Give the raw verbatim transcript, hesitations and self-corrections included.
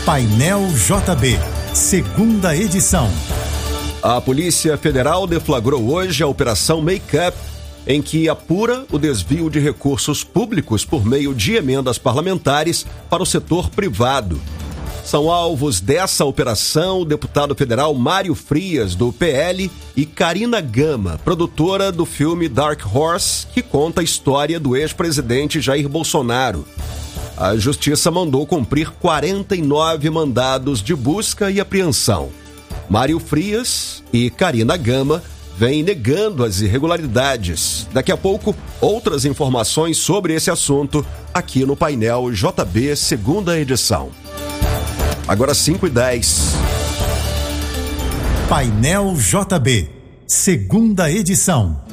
Painel J B, segunda edição. A Polícia Federal deflagrou hoje a Operação Make-up, em que apura o desvio de recursos públicos por meio de emendas parlamentares para o setor privado. São alvos dessa operação o deputado federal Mário Frias, do P L, e Karina Gama, produtora do filme Dark Horse, que conta a história do ex-presidente Jair Bolsonaro. A Justiça mandou cumprir quarenta e nove mandados de busca e apreensão. Mário Frias e Karina Gama vêm negando as irregularidades. Daqui a pouco, outras informações sobre esse assunto aqui no Painel J B, segunda edição. Agora cinco e dez. Painel J B, segunda edição.